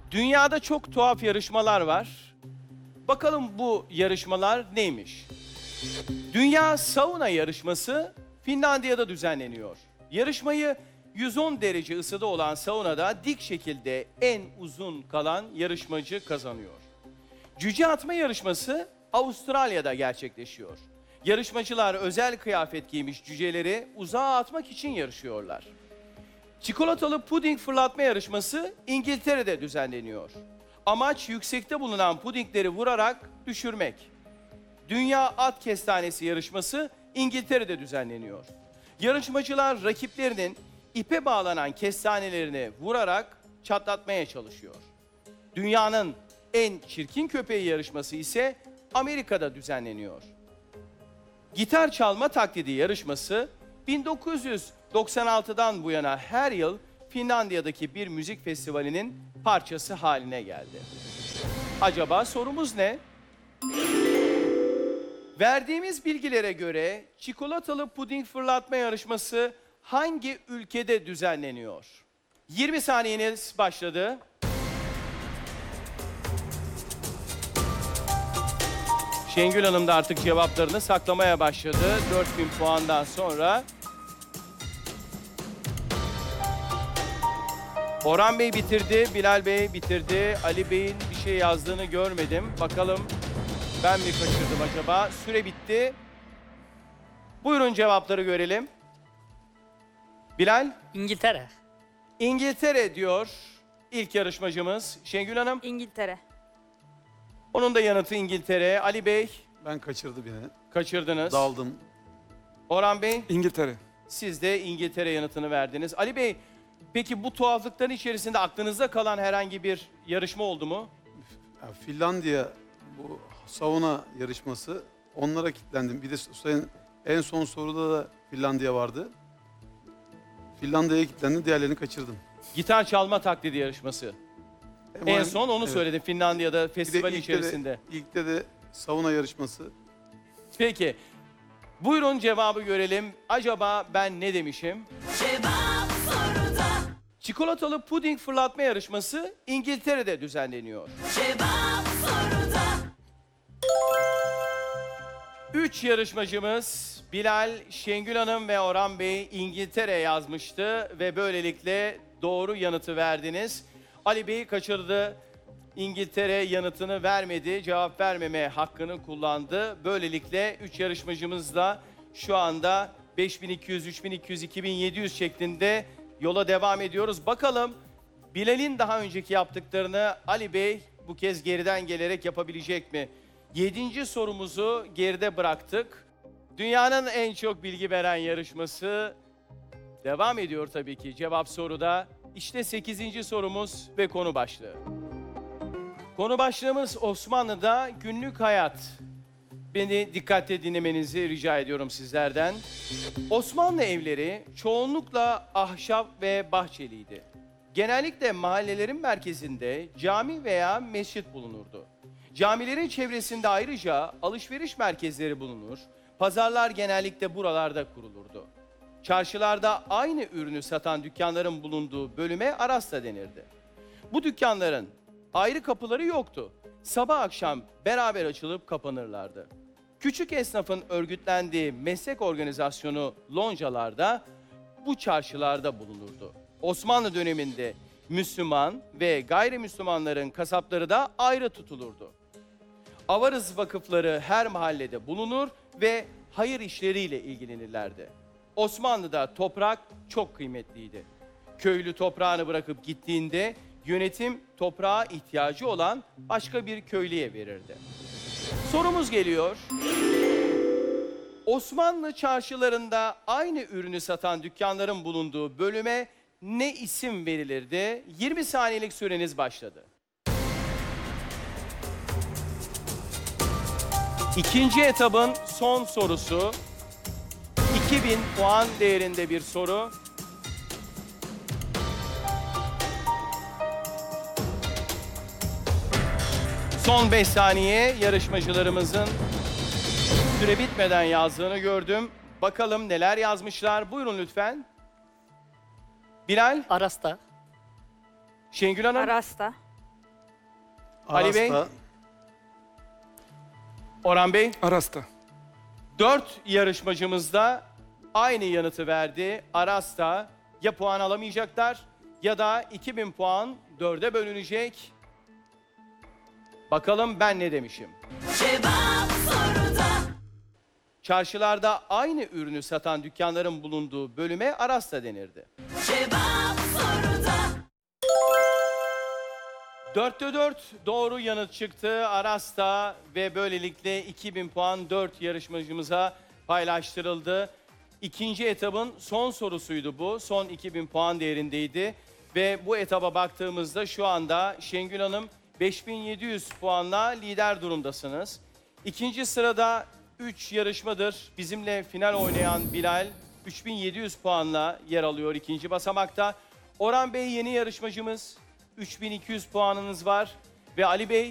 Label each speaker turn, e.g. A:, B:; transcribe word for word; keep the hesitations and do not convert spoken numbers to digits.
A: Dünyada çok tuhaf yarışmalar var. Bakalım bu yarışmalar neymiş? Dünya Sauna Yarışması Finlandiya'da düzenleniyor. Yarışmayı yüz on derece ısıda olan saunada dik şekilde en uzun kalan yarışmacı kazanıyor. Cüce atma yarışması Avustralya'da gerçekleşiyor. Yarışmacılar özel kıyafet giymiş cüceleri uzağa atmak için yarışıyorlar. Çikolatalı puding fırlatma yarışması İngiltere'de düzenleniyor. Amaç yüksekte bulunan pudingleri vurarak düşürmek. Dünya At Kestanesi yarışması İngiltere'de düzenleniyor. Yarışmacılar rakiplerinin ipe bağlanan kestanelerini vurarak çatlatmaya çalışıyor. Dünyanın en çirkin köpeği yarışması ise Amerika'da düzenleniyor. Gitar çalma taklidi yarışması bin dokuz yüz doksan altıdan bu yana her yıl Finlandiya'daki bir müzik festivalinin parçası haline geldi. Acaba sorumuz ne? Verdiğimiz bilgilere göre çikolatalı puding fırlatma yarışması hangi ülkede düzenleniyor? yirmi saniyeniz başladı. Şengül Hanım da artık cevaplarını saklamaya başladı. dört bin puandan sonra. Orhan Bey bitirdi, Bilal Bey bitirdi. Ali Bey'in bir şey yazdığını görmedim. Bakalım ben mi kaçırdım acaba? Süre bitti. Buyurun cevapları görelim. Bilal?
B: İngiltere.
A: İngiltere diyor ilk yarışmacımız. Şengül Hanım?
C: İngiltere.
A: Onun da yanıtı İngiltere. Ali Bey?
D: Ben kaçırdım yine.
A: Kaçırdınız.
D: Daldım.
A: Orhan Bey?
E: İngiltere.
A: Siz de İngiltere yanıtını verdiniz. Ali Bey, peki bu tuhaflıkların içerisinde aklınızda kalan herhangi bir yarışma oldu mu?
D: Ya Finlandiya bu sauna yarışması, onlara kilitlendim. Bir de sen- en son soruda da Finlandiya vardı. Finlandiya'ya kilitlendim, diğerlerini kaçırdım.
A: Gitar çalma taklidi yarışması.
D: Hem
A: En
D: aynı-
A: son onu
D: evet.
A: söyledim Finlandiya'da
D: Bir de
A: festival
D: ilkte
A: içerisinde.
D: De, ilkte de sauna yarışması.
A: Peki, buyurun cevabı görelim. Acaba ben ne demişim?
F: Cevap soruda,
A: Çikolatalı puding fırlatma yarışması İngiltere'de düzenleniyor.
F: cevap soruda,
A: Üç yarışmacımız Bilal, Şengül Hanım ve Orhan Bey İngiltere yazmıştı ve böylelikle doğru yanıtı verdiniz. Ali Bey kaçırdı. İngiltere yanıtını vermedi. Cevap vermeme hakkını kullandı. Böylelikle üç yarışmacımız da şu anda beş bin iki yüz, üç bin iki yüz, iki bin yedi yüz şeklinde yola devam ediyoruz. Bakalım Bilal'in daha önceki yaptıklarını Ali Bey bu kez geriden gelerek yapabilecek mi? Yedinci sorumuzu geride bıraktık. Dünyanın en çok bilgi veren yarışması devam ediyor tabii ki. Cevap soruda. İşte sekizinci sorumuz ve konu başlığı. Konu başlığımız Osmanlı'da günlük hayat. Beni dikkatle dinlemenizi rica ediyorum sizlerden. Osmanlı evleri çoğunlukla ahşap ve bahçeliydi. Genellikle mahallelerin merkezinde cami veya mescit bulunurdu. Camilerin çevresinde ayrıca alışveriş merkezleri bulunur, pazarlar genellikle buralarda kurulurdu. Çarşılarda aynı ürünü satan dükkanların bulunduğu bölüme arasta denirdi. Bu dükkanların ayrı kapıları yoktu. Sabah akşam beraber açılıp kapanırlardı. Küçük esnafın örgütlendiği meslek organizasyonu loncalarda bu çarşılarda bulunurdu. Osmanlı döneminde Müslüman ve gayrimüslimlerin kasapları da ayrı tutulurdu. Avarız vakıfları her mahallede bulunur ve hayır işleriyle ilgilenirlerdi. Osmanlı'da toprak çok kıymetliydi. Köylü toprağını bırakıp gittiğinde yönetim toprağa ihtiyacı olan başka bir köylüye verirdi. Sorumuz geliyor. Osmanlı çarşılarında aynı ürünü satan dükkanların bulunduğu bölüme ne isim verilirdi? yirmi saniyelik süreniz başladı. İkinci etabın son sorusu. iki bin puan değerinde bir soru. Son beş saniye yarışmacılarımızın süre bitmeden yazdığını gördüm. Bakalım neler yazmışlar. Buyurun lütfen. Bilal,
B: Arasta.
A: Şengül Hanım,
C: Arasta.
A: Ali Bey?
D: Arasta,
A: Orhan Bey?
B: Arasta.
A: Dört yarışmacımız da aynı yanıtı verdi. Arasta ya puan alamayacaklar ya da iki bin puan dörde bölünecek. Bakalım ben ne demişim?
F: Cevap soruda.
A: Çarşılarda aynı ürünü satan dükkanların bulunduğu bölüme Arasta denirdi.
F: Cevap soruda.
A: Dörtte dört doğru yanıt çıktı Arasta ve böylelikle iki bin puan dört yarışmacımıza paylaştırıldı. İkinci etabın son sorusuydu bu. Son iki bin puan değerindeydi. Ve bu etaba baktığımızda şu anda Şengül Hanım beş bin yedi yüz puanla lider durumdasınız. İkinci sırada üç yarışmadır bizimle final oynayan Bilal üç bin yedi yüz puanla yer alıyor ikinci basamakta. Orhan Bey yeni yarışmacımız. üç bin iki yüz puanınız var ve Ali Bey